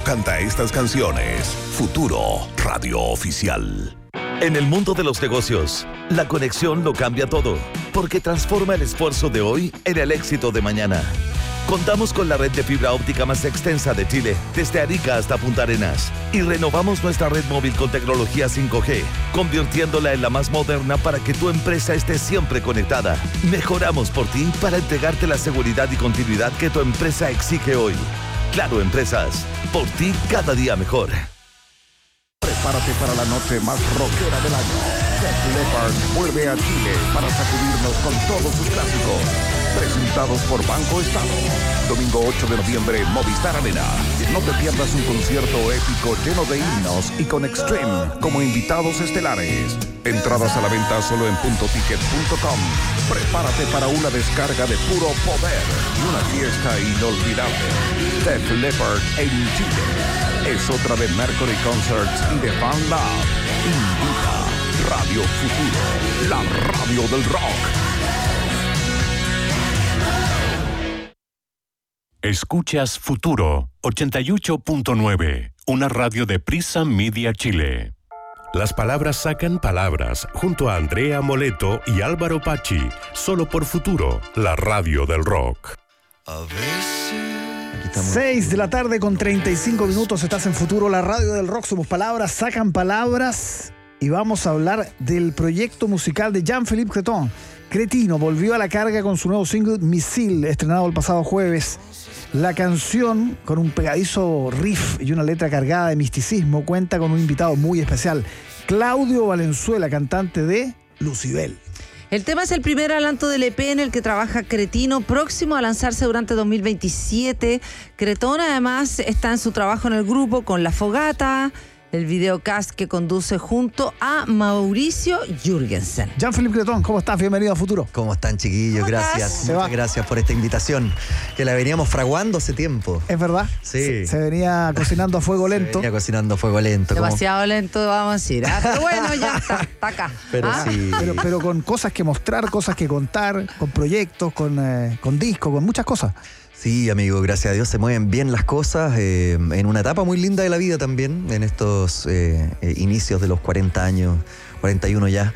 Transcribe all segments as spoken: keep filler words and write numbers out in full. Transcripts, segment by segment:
canta estas canciones. Futuro Radio Oficial. En el mundo de los negocios, la conexión lo cambia todo, porque transforma el esfuerzo de hoy en el éxito de mañana. Contamos con la red de fibra óptica más extensa de Chile, desde Arica hasta Punta Arenas, y renovamos nuestra red móvil con tecnología cinco G, convirtiéndola en la más moderna para que tu empresa esté siempre conectada. Mejoramos por ti para entregarte la seguridad y continuidad que tu empresa exige hoy. Claro Empresas, por ti cada día mejor. Prepárate para la noche más rockera del año. Def Leppard vuelve a Chile para sacudirnos con todos sus clásicos. Presentados por Banco Estado. Domingo ocho de noviembre, Movistar Arena. No te pierdas un concierto épico lleno de himnos y con Extreme como invitados estelares. Entradas a la venta solo en punto ticket punto com. Prepárate para una descarga de puro poder y una fiesta inolvidable. Def Leppard en Chile. Es otra de Mercury Concerts y de Fan Lab. Invita Radio Futuro, la radio del rock. Escuchas Futuro ochenta y ocho punto nueve, una radio de Prisa Media Chile. Las palabras sacan palabras, junto a Andrea Moleto y Álvaro Pachi, solo por Futuro, la radio del rock. A veces... seis de la tarde con treinta y cinco minutos, estás en Futuro, la radio del rock. Somos palabras, sacan palabras, y vamos a hablar del proyecto musical de Jean-Philippe Creton. Cretino volvió a la carga con su nuevo single Misil, estrenado el pasado jueves. La canción, con un pegadizo riff y una letra cargada de misticismo, cuenta con un invitado muy especial, Claudio Valenzuela, cantante de Lucibel. El tema es el primer adelanto del E P en el que trabaja Cretino, próximo a lanzarse durante dos mil veintisiete. Cretón además está en su trabajo en el grupo con La Fogata, el videocast que conduce junto a Mauricio Jürgensen. Jean-Philippe Creton, ¿cómo estás? Bienvenido a Futuro. ¿Cómo están, chiquillos? Gracias. Muchas gracias por esta invitación, que la veníamos fraguando hace tiempo. ¿Es verdad? Sí. Se, se venía cocinando a fuego lento. Se venía cocinando a fuego lento. Demasiado como... lento, vamos a decir. ¿Ah? Pero bueno, ya está, está acá. Pero ¿Ah? sí. Pero, pero con cosas que mostrar, cosas que contar, con proyectos, con, eh, con discos, con muchas cosas. Sí, amigo, gracias a Dios se mueven bien las cosas, eh, en una etapa muy linda de la vida también, en estos eh, eh, inicios de los cuarenta años, cuarenta y uno ya,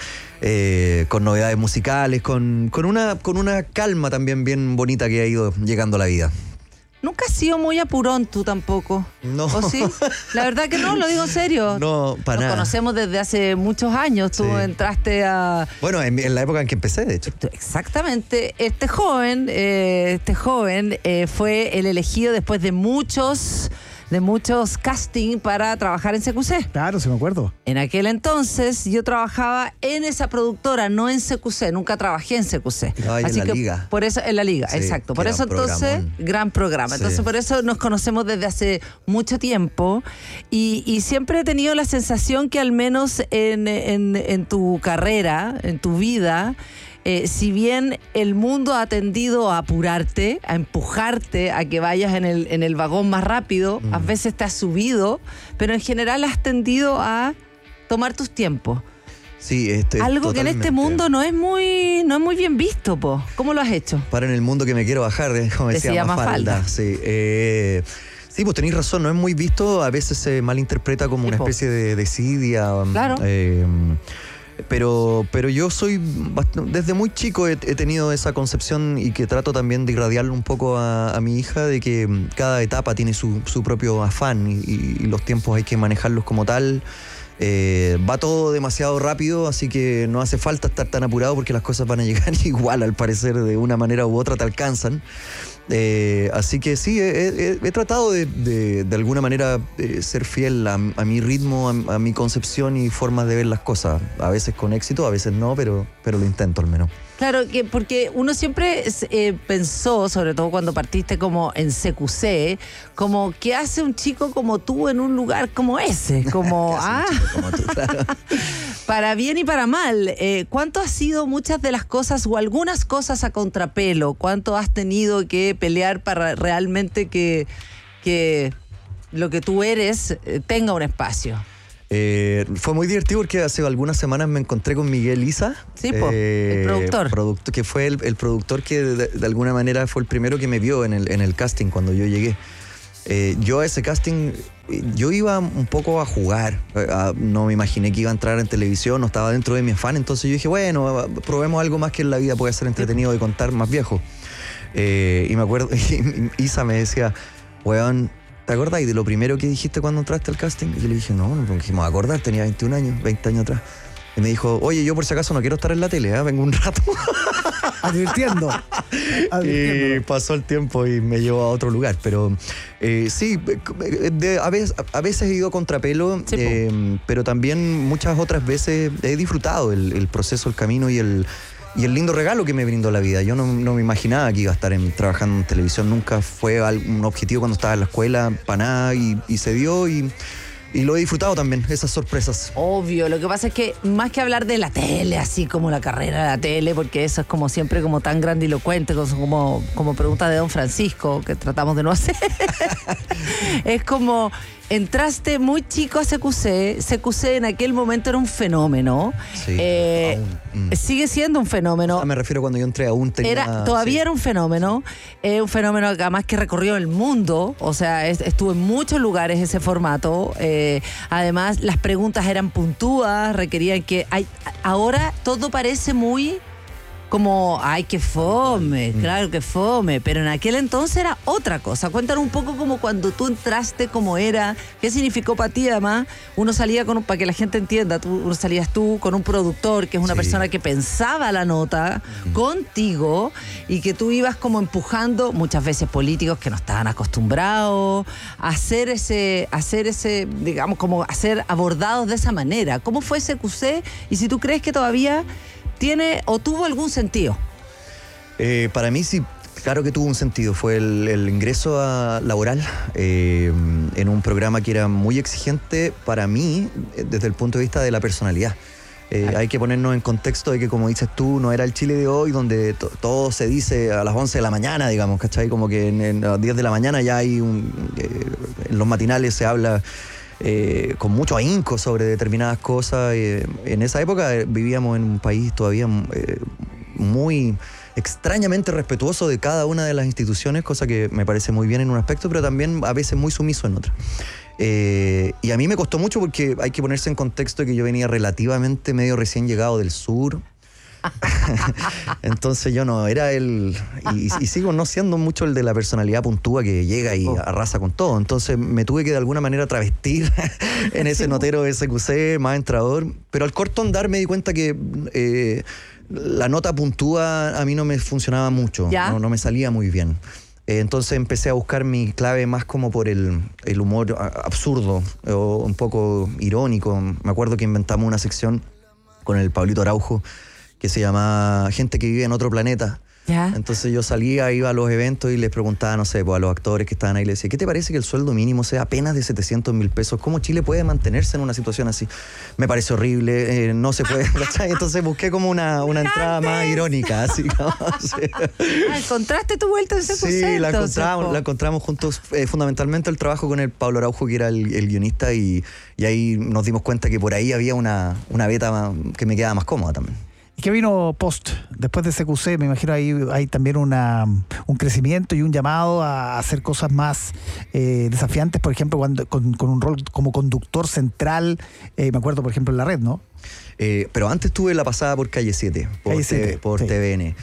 eh, con novedades musicales, con, con, una, con una calma también bien bonita que ha ido llegando a la vida. Nunca has sido muy apurón tú tampoco. No. ¿O sí? La verdad que no, lo digo en serio. No, para Nos nada. conocemos desde hace muchos años. Tú Sí. entraste a... Bueno, en, en la época en que empecé, de hecho. Exactamente. Este joven, eh, este joven eh, fue el elegido después de muchos... de muchos casting para trabajar en C Q C. Claro, sí me acuerdo. En aquel entonces yo trabajaba en esa productora, no en C Q C, nunca trabajé en C Q C. No, en Así la que liga. por eso, en la liga, Sí, exacto. que Por era eso un entonces, programón. gran programa. Sí. Entonces por eso nos conocemos desde hace mucho tiempo y, y siempre he tenido la sensación que al menos en, en, en tu carrera, en tu vida, Eh, si bien el mundo ha tendido a apurarte, a empujarte, a que vayas en el, en el vagón más rápido, mm. a veces te has subido, pero en general has tendido a tomar tus tiempos. Sí, este, algo que en este mundo no es muy no es muy bien visto, po. ¿Cómo lo has hecho? Para en el mundo que me quiero bajar, eh, como decía, decía Mafalda. Mafalda. Sí, eh, sí, pues tenéis razón, no es muy visto, a veces se malinterpreta como Sí, una po. especie de desidia. Claro. Eh, Pero, pero yo soy, desde muy chico he, he tenido esa concepción y que trato también de irradiarlo un poco a, a mi hija, de que cada etapa tiene su, su propio afán y, y los tiempos hay que manejarlos como tal. Eh, va todo demasiado rápido, así que no hace falta estar tan apurado porque las cosas van a llegar igual, al parecer, de una manera u otra te alcanzan. Eh, así que sí, he, he, he tratado de, de, de alguna manera eh, ser fiel a, a mi ritmo, a, a mi concepción y formas de ver las cosas. A veces con éxito, a veces no, pero, pero lo intento al menos. Claro, que porque uno siempre eh, pensó, sobre todo cuando partiste como en C Q C, como ¿qué hace un chico como tú en un lugar como ese? Como, ah, como tú, claro. Para bien y para mal. Eh, ¿Cuánto has sido muchas de las cosas o algunas cosas a contrapelo? ¿Cuánto has tenido que pelear para realmente que, que lo que tú eres eh, tenga un espacio? Eh, fue muy divertido porque hace algunas semanas me encontré con Miguel Isa. Sí, po, eh, el productor. Producto, que fue el, el productor que de, de alguna manera fue el primero que me vio en el, en el casting cuando yo llegué. Eh, yo a ese casting yo iba un poco a jugar, a, no me imaginé que iba a entrar en televisión, no estaba dentro de mi afán, entonces yo dije, bueno, probemos algo más que en la vida puede ser entretenido de contar más viejo. Eh, y me acuerdo, y Isa me decía, weón, ¿te acordás de lo primero que dijiste cuando entraste al casting? Y yo le dije, no, no me dijimos acordar, tenía veintiún años, veinte años atrás. Y me dijo, oye, yo por si acaso no quiero estar en la tele, ¿eh? Vengo un rato. Advirtiendo. Y pasó el tiempo y me llevó a otro lugar. Pero eh, sí, de, a, veces, a veces he ido a contrapelo, sí, eh, pero también muchas otras veces he disfrutado el, el proceso, el camino y el, y el lindo regalo que me brindó la vida. Yo no, no me imaginaba que iba a estar en, trabajando en televisión. Nunca fue un objetivo cuando estaba en la escuela, para nada, y, y se dio y... Y lo he disfrutado también, esas sorpresas. Obvio, lo que pasa es que más que hablar de la tele, así como la carrera de la tele, porque eso es como siempre como tan grandilocuente, como, como pregunta de Don Francisco, que tratamos de no hacer. Es como, entraste muy chico a C Q C, C Q C en aquel momento era un fenómeno. Sí, eh, aún. Mm. Sigue siendo un fenómeno. Ah, me refiero cuando yo entré aún tenía... Era, todavía sí. Era un fenómeno, eh, un fenómeno además que recorrió el mundo, o sea, es, estuvo en muchos lugares ese formato, eh, además las preguntas eran puntúas, requerían que... Hay, ahora todo parece muy... como, ay, qué fome, mm. claro que fome, pero en aquel entonces era otra cosa. Cuéntanos un poco como cuando tú entraste, cómo era, qué significó para ti además. Uno salía con, para que la gente entienda, tú, uno salías tú con un productor, que es una sí. persona que pensaba la nota mm. contigo y que tú ibas como empujando, muchas veces políticos que no estaban acostumbrados a hacer ese, a hacer ese, digamos, como a ser abordados de esa manera. ¿Cómo fue C Q C? Y si tú crees que todavía... ¿Tiene o tuvo algún sentido? Eh, para mí sí, claro que tuvo un sentido. Fue el, el ingreso a laboral eh, en un programa que era muy exigente para mí desde el punto de vista de la personalidad. Eh, hay que ponernos en contexto de que, como dices tú, no era el Chile de hoy donde to- todo se dice a las once de la mañana, digamos, ¿cachai? Como que en, en las diez de la mañana ya hay un... Eh, en los matinales se habla... Eh, con mucho ahínco sobre determinadas cosas. Eh, en esa época eh, vivíamos en un país todavía eh, muy extrañamente respetuoso de cada una de las instituciones, cosa que me parece muy bien en un aspecto, pero también a veces muy sumiso en otra. Eh, y a mí me costó mucho porque hay que ponerse en contexto de que yo venía relativamente medio recién llegado del sur. Entonces yo no era el y, y sigo no siendo mucho el de la personalidad puntúa que llega y arrasa con todo. Entonces me tuve que de alguna manera travestir en ese notero de C Q C más entrador, pero al corto andar me di cuenta que eh, la nota puntúa a mí no me funcionaba mucho, no, no me salía muy bien. Eh, entonces empecé a buscar mi clave más como por el, el humor absurdo o un poco irónico. Me acuerdo que inventamos una sección con el Pablito Araujo que se llama Gente que vive en otro planeta. ¿Ya? Entonces yo salía, iba a los eventos y les preguntaba, no sé, pues a los actores que estaban ahí, les decía, ¿qué te parece que el sueldo mínimo sea apenas de setecientos mil pesos? ¿Cómo Chile puede mantenerse en una situación así? Me parece horrible, eh, no se puede, ¿cachai? Entonces busqué como una, una entrada más irónica, así como... Sí. Ah, ¿encontraste tu vuelta en C Q C? Sí, la entonces, encontramos, po. la encontramos juntos, eh, fundamentalmente el trabajo con el Pablo Araujo, que era el, el guionista, y, y ahí nos dimos cuenta que por ahí había una, una beta que me quedaba más cómoda también. ¿Y qué vino post? Después de C Q C, me imagino ahí hay también una, un crecimiento y un llamado a hacer cosas más eh, desafiantes, por ejemplo, cuando, con, con un rol como conductor central, eh, me acuerdo, por ejemplo, en La Red, ¿no? Eh, pero antes tuve la pasada por Calle siete, por, Calle siete, T V, por sí. T V N.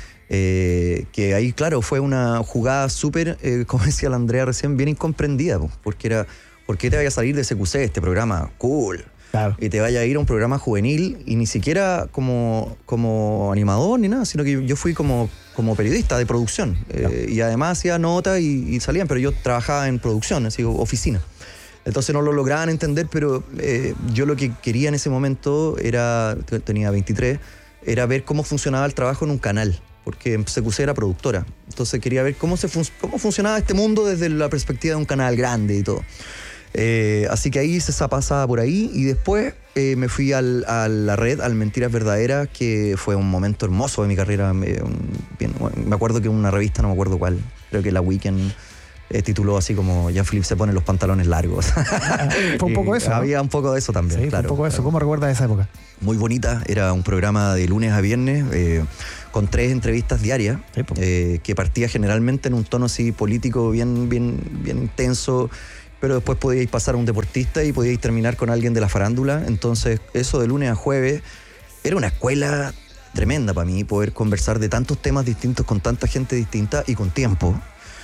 Eh, que ahí, claro, fue una jugada súper, eh, como decía la Andrea recién, bien incomprendida, porque era, ¿por qué te vaya a salir de C Q C, este programa cool? Claro. Y te vaya a ir a un programa juvenil y ni siquiera como, como animador ni nada, sino que yo fui como, como periodista de producción. Claro. Eh, y además hacía notas y, y salían, pero yo trabajaba en producción, así, oficina. Entonces no lo lograban entender, pero eh, yo lo que quería en ese momento era, tenía veintitrés, era ver cómo funcionaba el trabajo en un canal, porque en C Q C era productora. Entonces quería ver cómo, se fun- cómo funcionaba este mundo desde la perspectiva de un canal grande y todo. Eh, así que ahí hice esa pasada por ahí y después eh, me fui al, a La Red, al Mentiras Verdaderas, que fue un momento hermoso de mi carrera. Me, un, bien, me acuerdo que una revista, no me acuerdo cuál, creo que La Weekend, eh, tituló así como Jean-Philippe se pone los pantalones largos. Fue un poco eso, ¿no? Había un poco de eso también, sí, claro. Fue un poco eso. Claro. ¿Cómo recuerdas esa época? Muy bonita, era un programa de lunes a viernes eh, con tres entrevistas diarias, sí, eh, que partía generalmente en un tono así político bien, bien, bien intenso. pero después podíais pasar a un deportista y podíais terminar con alguien de la farándula. Entonces, eso de lunes a jueves era una escuela tremenda para mí, poder conversar de tantos temas distintos con tanta gente distinta y con tiempo.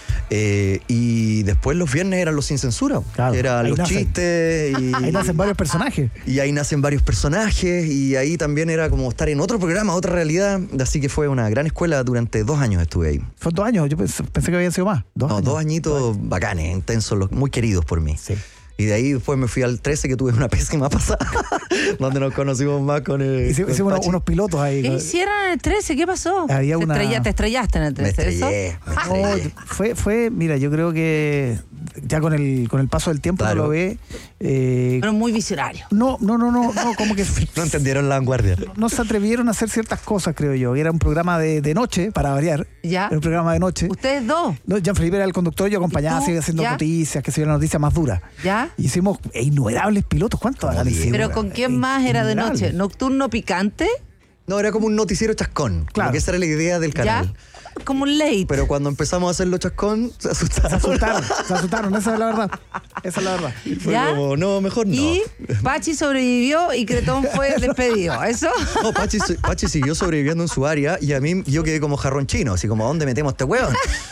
Eh, y después los viernes eran los sin censura, claro, eran los nacen. chistes y ahí nacen varios personajes y ahí nacen varios personajes y ahí también era como estar en otro programa, otra realidad, así que fue una gran escuela. Durante dos años estuve ahí. Son dos años, yo pensé, pensé que habían sido más. Dos no, años. dos añitos bacanes, intensos, los- muy queridos por mí. Sí. Y de ahí después me fui al trece, que tuve una pésima pasada, donde nos conocimos más con el. Hicimos con hicimos unos, Pachi. unos pilotos ahí. ¿Qué hicieron en el trece? ¿Qué pasó? Había Te una- estrella- te estrellaste en el Me trece, ¿eso? estrellé, me No, estrellé. fue, fue, mira, yo creo que ya con el, con el paso del tiempo Claro. uno lo ve. eh, Pero muy visionario. no, no, no, no, no, como que No entendieron la vanguardia. no se atrevieron a hacer ciertas cosas, creo yo. Era un programa de, de noche, para variar. Ya. Era un programa de noche. Ustedes dos, No, Jean-Philippe era el conductor, yo acompañaba ¿Y tú? así, haciendo ¿Ya? noticias, que se las noticias más duras. ¿ya? Hicimos innumerables pilotos. ¿Cuántos Como habrán diez. sido? ¿Pero con quién más era de Innumerables. noche? ¿Nocturno picante? No, era como un noticiero chascón. Claro. Claro. Que esa era la idea del canal. ¿Ya? Como un late. Pero cuando empezamos a hacerlo chascón, se asustaron. Se asustaron, se asustaron, esa es la verdad. Esa es la verdad. Fue ¿Ya? como, no, mejor no. Y Pachi sobrevivió y Cretón fue despedido. ¿Eso? No, Pachi, Pachi siguió sobreviviendo en su área y a mí yo quedé como jarrón chino, así como, ¿dónde metemos este hueón?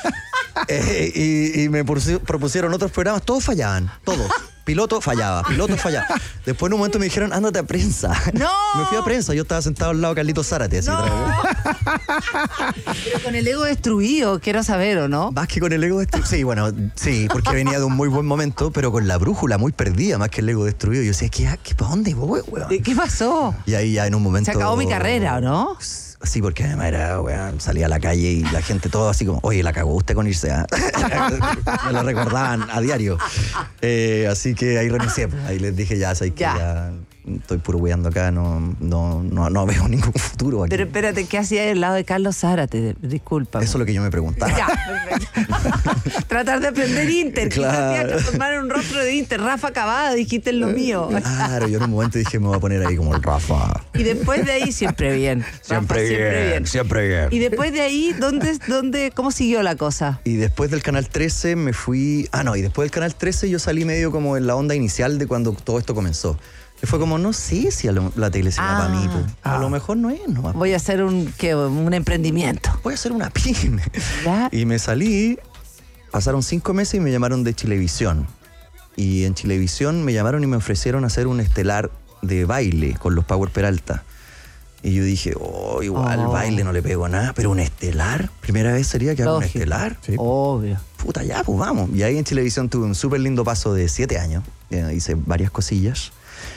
Eh, y, y me propusi- propusieron otros programas, todos fallaban, todos. Piloto fallaba, piloto fallaba. Después en un momento me dijeron, ándate a prensa. ¡No! Me fui a prensa, yo estaba sentado al lado de Carlitos Zárate, así. otra vez. Pero con el ego destruido, quiero saber, ¿o no? Más que con el ego destruido. Sí, bueno, sí, porque venía de un muy buen momento, pero con la brújula muy perdida, más que el ego destruido. Yo decía, ¿qué, qué para dónde voy, weón? ¿Qué pasó? Y ahí ya en un momento... Se acabó mi carrera, ¿o no? Sí, porque además era, weón, salía a la calle y la gente todo así como, oye, la cagó usted con irse, ¿ah?". Me lo recordaban a diario. Eh, así que ahí renuncié, pues. Ahí les dije, ya, sabes que Ya. ya estoy puro weando acá, no, no, no, no veo ningún futuro aquí. Pero espérate, ¿qué hacía al lado de Carlos Zárate? Disculpa. Eso es lo que yo me preguntaba. Ya, perfecto. Tratar de aprender Inter. Quizás Claro. te ibas a transformar en un rostro de Inter. Rafa Cavada, dijiste en lo mío. Claro, yo en un momento dije, me voy a poner ahí como el Rafa. Y después de ahí, siempre bien. Rafa, Siempre bien, siempre bien. Y después de ahí, ¿dónde, dónde, ¿cómo siguió la cosa? Y después del Canal trece me fui... Ah, no, y después del Canal trece yo salí medio como en la onda inicial de cuando todo esto comenzó. Que fue como, no sé si a lo- la televisión Ah. para mí, po. A Ah. lo mejor no es, no. Voy a hacer un, ¿qué? Un emprendimiento. Voy a hacer una pyme. ¿Ya? Y me salí, pasaron cinco meses y me llamaron de Chilevisión. Y en Chilevisión me llamaron y me ofrecieron hacer un estelar de baile con los Power Peralta. Y yo dije, oh, igual Oh. baile no le pego nada, pero un estelar, primera vez sería que haga un Lógico. estelar. Sí. Obvio. Puta, ya, pues vamos. Y ahí en Chilevisión tuve un súper lindo paso de siete años. Eh, hice varias cosillas.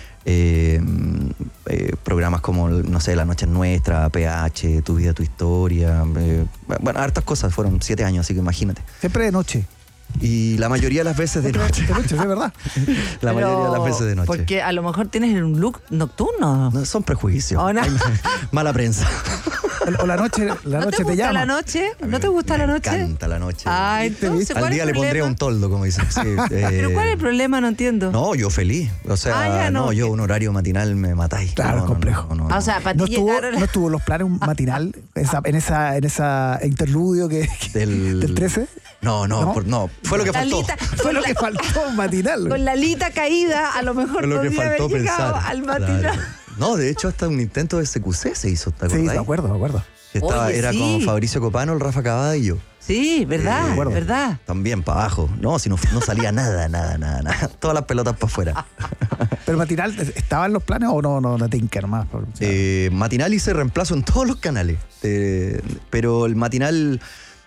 Eh, eh, programas como, no sé, La Noche es Nuestra, P H, Tu Vida, Tu Historia. eh, bueno, hartas cosas. Fueron siete años, así que imagínate. Siempre de noche. Y la mayoría de las veces de noche. De noche, sí, es verdad. La Pero- mayoría de las veces de noche. Porque a lo mejor tienes un look nocturno. No, son prejuicios. Oh, no. Hay mala prensa. O la noche, la ¿No noche te te, gusta llama. la noche? ¿No te gusta la noche? Me encanta la noche. Ah, entonces, Al ¿cuál día es le el pondría problema? un toldo, como dicen. Sí, eh, ¿Pero cuál es el problema? No entiendo. No, yo feliz. O sea, Ah, ya, no. no, yo un horario matinal me matáis. Claro, No, no, complejo. no, no, Ah, o no. sea, para ¿No ti estuvo, llegaron... ¿No estuvo en los planes un matinal esa, en esa en esa interludio que, que- Del- del trece? No, no, ¿No? por- no. Fue lo que La faltó. lita- Fue con lo la- que faltó un matinal. Con la lita caída, a lo mejor Fue lo que podría haber faltó llegado pensar. al matinal. Claro. No, de hecho, hasta un intento de S Q C se hizo, ¿te Sí, acordás? de acuerdo, de acuerdo. Que estaba, Oye, era sí. con Fabricio Copano, el Rafa Cavada y yo. Sí, ¿verdad? Eh, acuerdo. ¿Verdad? También para abajo. No, si no, no salía nada, nada, nada, nada. Todas las pelotas para afuera. Pero matinal, ¿estaba en los planes o no, no, no tinker más? Por- o sea, Eh, matinal hice reemplazo en todos los canales. Eh, pero el matinal,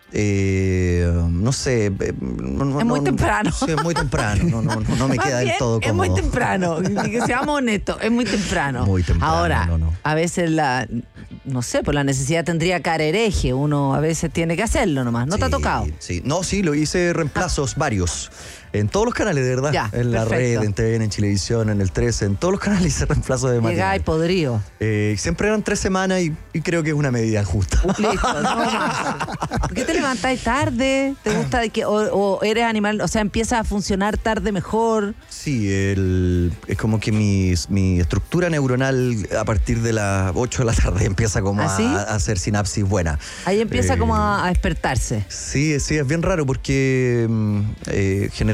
eh, no sé. eh, no- no- Es muy no- temprano. Sí, es muy temprano. No, no, no, no me Más queda del bien, todo es cómodo. muy temprano, y que seamos honestos, es muy temprano. Muy temprano, Ahora, no, no. a veces la, no sé, pues la necesidad tendría cara hereje, uno a veces tiene que hacerlo nomás, ¿no te ha Sí, tocado? Sí, no, sí, lo hice reemplazos varios. En todos los canales, de verdad. Ya, en la perfecto. red, en T V N, en Chilevisión, en el trece, en todos los canales hice reemplazos de Llegáis matinal. podrido. Eh, siempre eran tres semanas y, y creo que es una medida justa. Listo, no más. ¿Por qué te levantáis tarde? ¿Te gusta que, o, o eres animal, o sea, empieza a funcionar tarde mejor? Sí, el, es como que mi, mi estructura neuronal a partir de las ocho de la tarde empieza como ¿Ah, sí? a, a hacer sinapsis buena. Ahí empieza Eh, como a, a despertarse. Sí, sí, es bien raro porque mm, eh, generalmente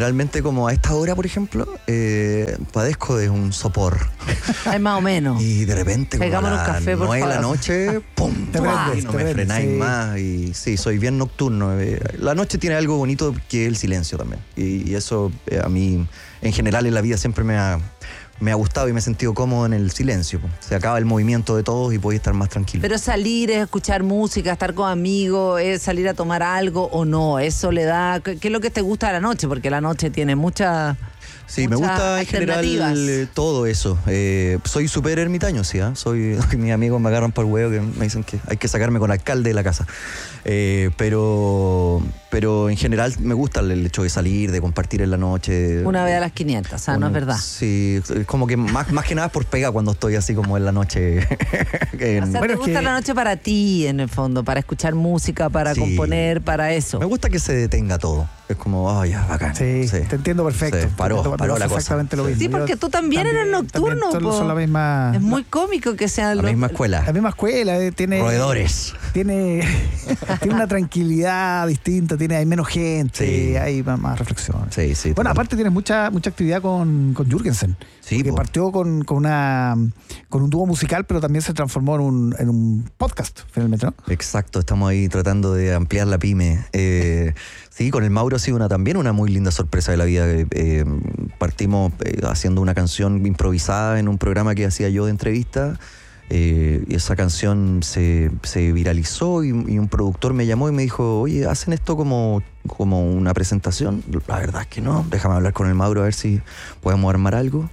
generalmente como a esta hora, por ejemplo, eh, padezco de un sopor. Ay, más o menos. Y de repente, como a Pegámonos un las café, por nueve de la favor. noche, ¡pum! Te ¡Pum! prendes, Y no te me prendes, frenáis sí. más. Y sí, soy bien nocturno. eh. La noche tiene algo bonito que es el silencio también. Y, y eso eh, a mí, en general, en la vida siempre me ha, me ha gustado y me he sentido cómodo en el silencio. po. Se acaba el movimiento de todos y podéis estar más tranquilo. Pero salir es escuchar música, estar con amigos, es salir a tomar algo o no, es soledad. ¿Qué, qué es lo que te gusta de la noche? Porque la noche tiene mucha... Sí, me muchas gusta en general alternativas. eh, todo eso. Eh, soy súper ermitaño, sí, ¿ah? Soy, mis amigos me agarran por el huevo que me dicen que hay que sacarme con el alcalde de la casa. Eh, pero, pero en general me gusta el hecho de salir, de compartir en la noche. Una vez a las quinientas, o sea, no Uno- es verdad. Sí, es como que más, más que nada es por pega cuando estoy así como en la noche. en- O sea, Bueno, te es gusta que- la noche para ti, en el fondo, para escuchar música, para Sí. componer, para eso. Me gusta que se detenga todo. Es como, oh, ya, bacán. Sí, te entiendo perfecto. Sí, paró, Te- me paró pasa la cosa. exactamente lo Sí. mismo. Sí, Yo porque tú también eres nocturno, también son, po. son la misma... Es muy cómico que sean La los... misma escuela. La misma escuela, eh, tiene... Roedores. Tiene, tiene una tranquilidad distinta, tiene, hay menos gente, Sí. hay más, más reflexión. Sí, sí. Bueno, total. aparte tienes mucha mucha actividad con, con Jürgensen. Sí, que po. partió con, con una con un dúo musical, pero también se transformó en un, en un podcast, finalmente, ¿no? Exacto, estamos ahí tratando de ampliar la pyme. Eh, sí, con el Mauro ha sido una, también una muy linda sorpresa de la vida. Eh, eh, partimos eh, haciendo una canción improvisada en un programa que hacía yo de entrevista. Eh, y esa canción se, se viralizó y, y un productor me llamó y me dijo, oye, ¿hacen esto como, como una presentación? La verdad es que no, déjame hablar con el Mauro a ver si podemos armar algo.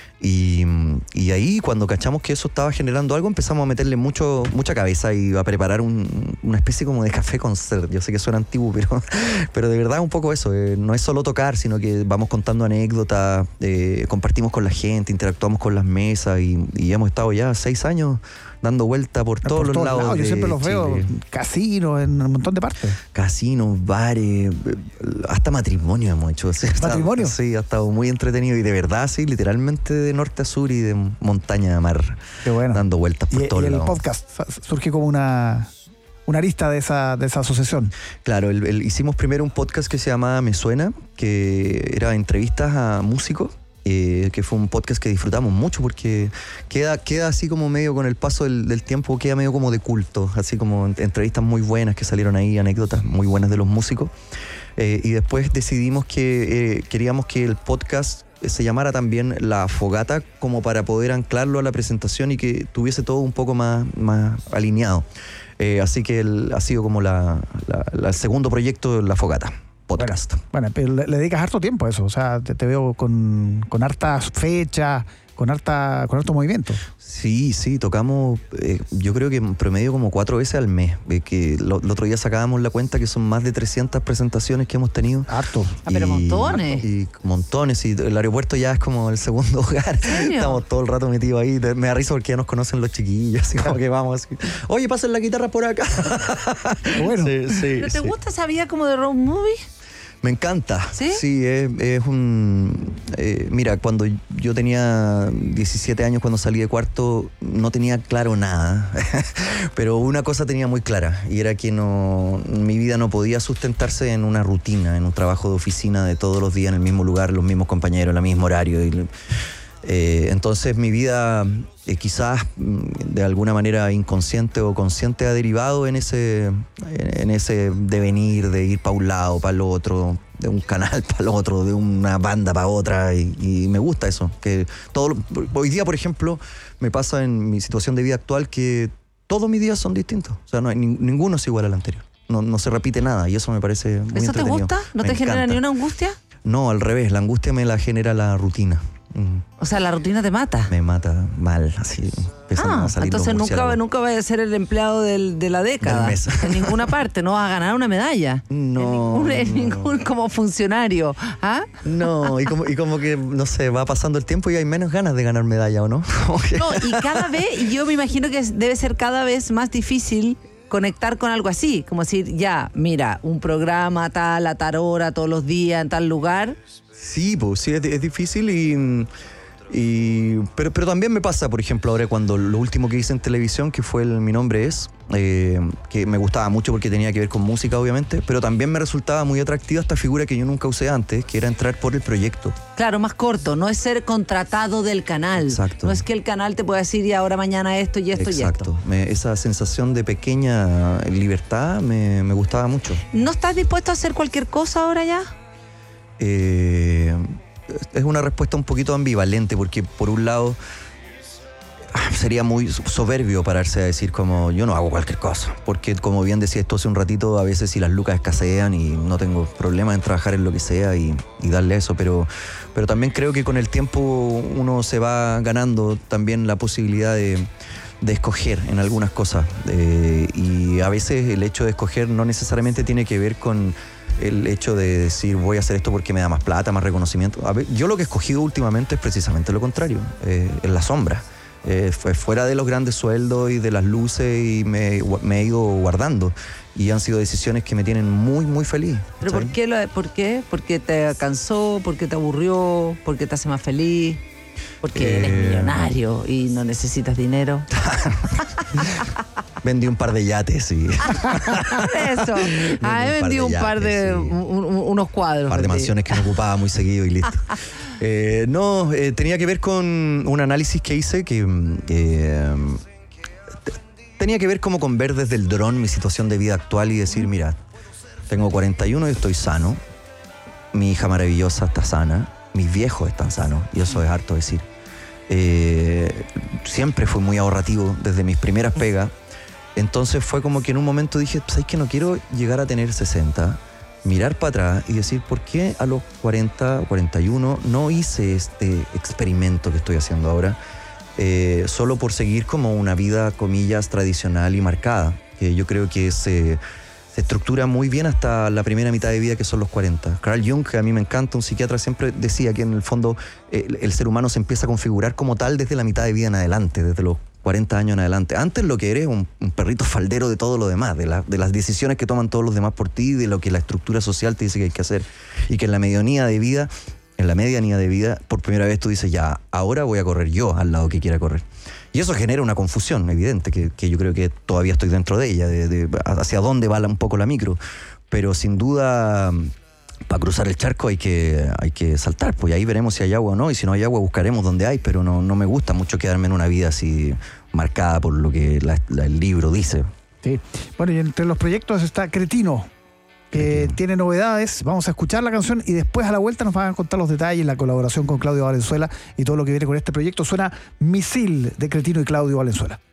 Y, y ahí cuando cachamos que eso estaba generando algo, empezamos a meterle mucho, mucha cabeza y a preparar un- una especie como de café concert. Yo sé que suena antiguo, pero, pero de verdad es un poco eso. eh, no es solo tocar, sino que vamos contando anécdotas, eh, compartimos con la gente, interactuamos con las mesas y, y hemos estado ya seis años dando vuelta por todos Por los lados. Yo de siempre los veo, Chile. casinos, en un montón de partes. Casinos, bares, hasta matrimonio hemos hecho. Sí, ha estado- ¿Matrimonio? Sí, ha estado muy entretenido y de verdad, sí, literalmente de norte a sur y de montaña a mar, Qué bueno. dando vueltas por Y, todos y el lados. podcast surge como una, una arista de esa, de esa asociación. Claro, el- el- hicimos primero un podcast que se llamaba Me Suena, que era entrevistas a músicos. eh, que fue un podcast que disfrutamos mucho porque queda, queda así como medio con el paso del, del tiempo, queda medio como de culto, así como ent- entrevistas muy buenas que salieron ahí, anécdotas muy buenas de los músicos. Eh, y después decidimos que eh, queríamos que el podcast se llamara también La Fogata, como para poder anclarlo a la presentación y que tuviese todo un poco más, más alineado. Eh, así que el- ha sido como la, la- la- el segundo proyecto, La Fogata podcast. Bueno, pero le, le dedicas harto tiempo a eso. O sea, te, te veo con, con hartas fechas, con harta, con harto movimiento. Sí, sí, tocamos eh, yo creo que en promedio como cuatro veces al mes. Eh, que lo, el otro día sacábamos la cuenta que son más de trescientas presentaciones que hemos tenido. Harto. Ah, pero montones. Y montones. Y el aeropuerto ya es como el segundo hogar. serio? Estamos todo el rato metidos ahí. Me da risa porque ya nos conocen los chiquillos. Así como que vamos. Así. Oye, pasen la guitarra por acá. Bueno. Sí, sí, ¿Pero te sí. gusta esa vida como de road movie? Me encanta. ¿Sí? es, es un... eh, mira, cuando yo tenía diecisiete años, cuando salí de cuarto, no tenía claro nada. Pero una cosa tenía muy clara, y era que no, mi vida no podía sustentarse en una rutina, en un trabajo de oficina de todos los días en el mismo lugar, los mismos compañeros, el mismo horario. Y, eh, entonces mi vida eh, quizás mm, de alguna manera inconsciente o consciente ha derivado en ese, en, en ese devenir de ir para un lado, para el otro, de un canal para el otro, de una banda para otra, y, y me gusta eso. Que todo lo- hoy día, por ejemplo, me pasa en mi situación de vida actual que todos mis días son distintos. O sea, no hay, nin- ninguno es igual al anterior. No, no se repite nada y eso me parece muy ¿Eso te entretenido. gusta? ¿No Me te genera encanta. ni una angustia? No, al revés, la angustia me la genera la rutina. Mm, O sea, la rutina te mata. me mata mal, así empiezan Ah, a salir los entonces nunca, murciélagos. nunca vayas a ser el empleado del- de la década. Del mes. En ninguna parte, no vas a ganar una medalla. No, En ningún, en no. ningún como funcionario. ¿Ah? No, y como, y como que, no sé, va pasando el tiempo y hay menos ganas de ganar medalla, ¿o no? Como que- No, y cada vez, y yo me imagino que es- debe ser cada vez más difícil conectar con algo así, como decir, ya, mira, un programa tal, a tal hora, todos los días, en tal lugar. Sí, pues sí, es, es difícil y, Y, pero, pero también me pasa, por ejemplo, ahora cuando lo último que hice en televisión, que fue el Mi Nombre Es, eh, que me gustaba mucho porque tenía que ver con música, obviamente, pero también me resultaba muy atractiva esta figura que yo nunca usé antes, que era entrar por el proyecto. Claro, más corto, no es ser contratado del canal. Exacto. No es que el canal te pueda decir y ahora mañana esto y esto Exacto. y esto. Me, esa sensación de pequeña libertad me, me gustaba mucho. ¿No estás dispuesto a hacer cualquier cosa ahora ya? Eh... Es una respuesta un poquito ambivalente porque por un lado sería muy soberbio pararse a decir como yo no hago cualquier cosa, porque como bien decía esto hace un ratito, a veces si las lucas escasean y no tengo problema en trabajar en lo que sea y, y darle eso, pero, pero también creo que con el tiempo uno se va ganando también la posibilidad de, de escoger en algunas cosas, eh, y a veces el hecho de escoger no necesariamente tiene que ver con el hecho de decir voy a hacer esto porque me da más plata, más reconocimiento. A ver, yo lo que he escogido últimamente es precisamente lo contrario, eh, en la sombra. Eh, fue fuera de los grandes sueldos y de las luces y me, me he ido guardando y han sido decisiones que me tienen muy muy feliz. ¿Pero por qué, lo, por qué? ¿Porque te cansó? ¿Porque te aburrió? ¿Porque te hace más feliz? Porque eh... eres millonario y no necesitas dinero. Vendí un par de yates y... Eso. Ah, he vendido un par de, yates, sí. un, un, unos cuadros. Un par de vendí. mansiones que me ocupaba muy seguido y listo. eh, no, eh, tenía que ver con un análisis que hice que... Eh, tenía que ver como con ver desde el dron mi situación de vida actual y decir, mira, tengo cuarenta y uno y estoy sano. Mi hija maravillosa está sana. Mis viejos están sanos. Y eso es harto decir. Eh, siempre fui muy ahorrativo desde mis primeras pegas. Entonces fue como que en un momento dije, ¿sabes qué? No quiero llegar a tener sesenta, mirar para atrás y decir, ¿por qué a los cuarenta, cuarenta y uno no hice este experimento que estoy haciendo ahora? Eh, solo por seguir como una vida, comillas, tradicional y marcada, que yo creo que se, se estructura muy bien hasta la primera mitad de vida, que son los cuarenta. Carl Jung, que a mí me encanta, un psiquiatra, siempre decía que en el fondo el, el ser humano se empieza a configurar como tal desde la mitad de vida en adelante, desde los cuarenta años en adelante. Antes lo que eres un, un perrito faldero de todo lo demás, de, la, de las decisiones que toman todos los demás por ti, de lo que la estructura social te dice que hay que hacer. Y que en la medianía de vida, en la medianía de vida, por primera vez tú dices, ya, ahora voy a correr yo al lado que quiera correr. Y eso genera una confusión evidente, que, que yo creo que todavía estoy dentro de ella, de, de hacia dónde va un poco la micro. Pero sin duda, para cruzar el charco hay que, hay que saltar, pues ahí veremos si hay agua o no, y si no hay agua buscaremos donde hay, pero no, no me gusta mucho quedarme en una vida así marcada por lo que la, la, el libro dice. Sí. Bueno, y entre los proyectos está Cretino, que Cretino. Tiene novedades. Vamos a escuchar la canción y después a la vuelta nos van a contar los detalles, la colaboración con Claudio Valenzuela y todo lo que viene con este proyecto. Suena Misil de Cretino y Claudio Valenzuela.